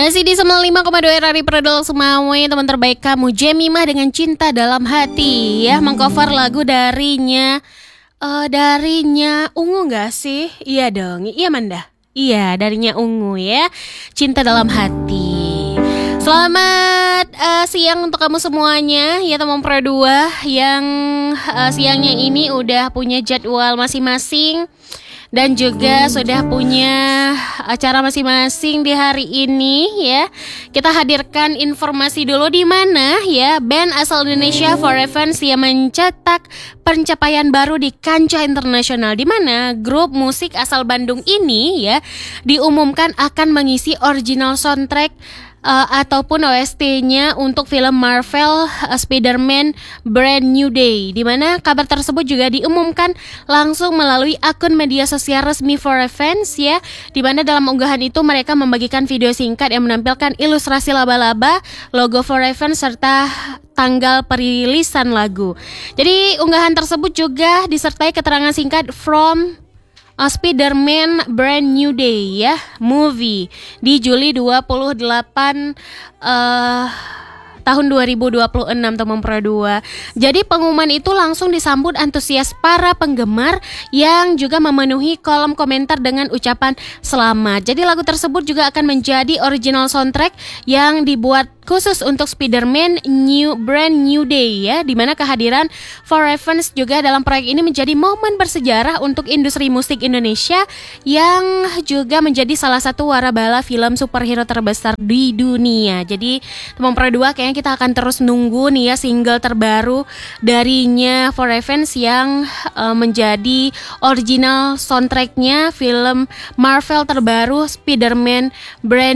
Masih di 95,2 RRI Prodol Semawe, teman terbaik kamu Jemimah dengan Cinta Dalam Hati ya, mengcover lagu darinya Ungu gak sih? Iya dong, iya Manda. Iya, darinya Ungu ya, Cinta Dalam Hati. Selamat siang untuk kamu semuanya ya teman Pro 2 yang siangnya ini udah punya jadwal masing-masing dan juga sudah punya acara masing-masing di hari ini ya. Kita hadirkan informasi dulu di mana ya band asal Indonesia For Revenge yang mencetak pencapaian baru di kancah internasional, di mana grup musik asal Bandung ini ya diumumkan akan mengisi original soundtrack ataupun OST-nya untuk film Marvel Spider-Man Brand New Day, di mana kabar tersebut juga diumumkan langsung melalui akun media sosial resmi For Revenge ya, di mana dalam unggahan itu mereka membagikan video singkat yang menampilkan ilustrasi laba-laba, logo For Revenge serta tanggal perilisan lagu. Jadi unggahan tersebut juga disertai keterangan singkat from Spider-Man Brand New Day ya, movie di Juli 28 tahun 2026 teman Pro 2. Jadi pengumuman itu langsung disambut antusias para penggemar yang juga memenuhi kolom komentar dengan ucapan selamat. Jadi lagu tersebut juga akan menjadi original soundtrack yang dibuat khusus untuk Spider-Man Brand New Day ya, dimana kehadiran For Revenge juga dalam proyek ini menjadi momen bersejarah untuk industri musik Indonesia yang juga menjadi salah satu warabala film superhero terbesar di dunia. Jadi teman Pro 2 kayaknya kita akan terus nunggu nih ya single terbaru darinya For Revenge yang menjadi original soundtracknya film Marvel terbaru Spider-Man Brand